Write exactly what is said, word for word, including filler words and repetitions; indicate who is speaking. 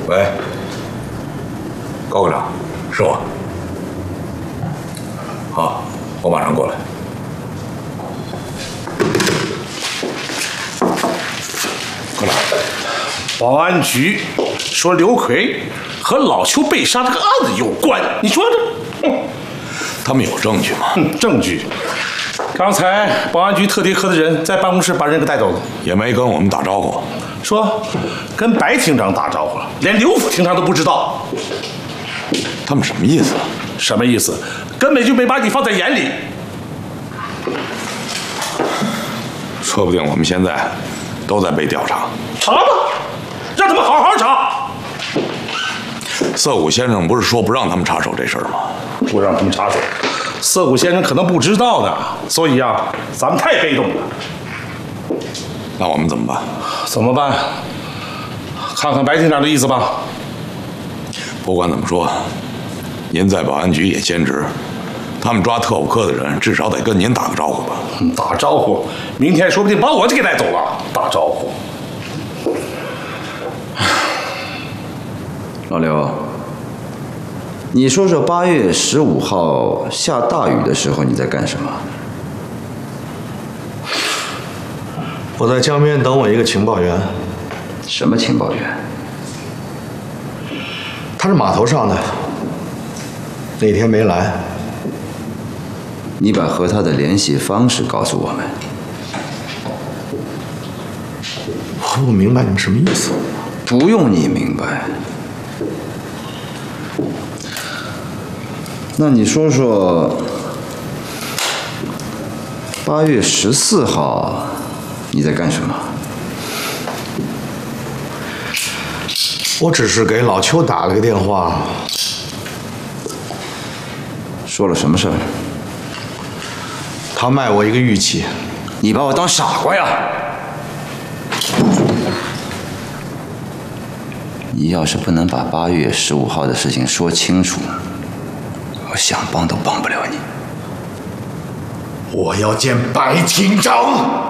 Speaker 1: 喂，高科长，是我。好，我马上过来。科长，
Speaker 2: 保安局说刘奎和老邱被杀这个案子有关，你说这？嗯，
Speaker 1: 他们有证据吗？
Speaker 2: 嗯，证据。刚才保安局特地科的人在办公室把人给带走了，
Speaker 1: 也没跟我们打招呼，
Speaker 2: 说跟白厅长打招呼了，连刘副厅长都不知道。
Speaker 1: 他们什么意思？
Speaker 2: 什么意思？根本就没把你放在眼里。
Speaker 1: 说不定我们现在都在被调查。
Speaker 2: 查吧，让他们好好查。
Speaker 1: 涩谷先生不是说不让他们插手这事儿吗？
Speaker 2: 不让他们插手，涩谷先生可能不知道呢。所以啊，咱们太被动了。
Speaker 1: 那我们怎么办？
Speaker 2: 怎么办？看看白厅长的意思吧。
Speaker 1: 不管怎么说，您在保安局也兼职，他们抓特务科的人至少得跟您打个招呼吧。
Speaker 2: 打招呼，明天说不定把我就给带走了。打招呼。
Speaker 3: 老刘，你说说八月十五号下大雨的时候你在干什么？
Speaker 4: 我在江边等我一个情报员。
Speaker 3: 什么情报员？
Speaker 4: 他是码头上的，那天没来。
Speaker 3: 你把和他的联系方式告诉我们。
Speaker 4: 我不明白你们什么意思。
Speaker 3: 不用你明白。那你说说，八月十四号你在干什么？
Speaker 4: 我只是给老邱打了个电话。
Speaker 3: 说了什么事儿？
Speaker 4: 他卖我一个玉器。
Speaker 3: 你把我当傻瓜呀？你要是不能把八月十五号的事情说清楚，我想帮都帮不了你。
Speaker 4: 我要见白厅长。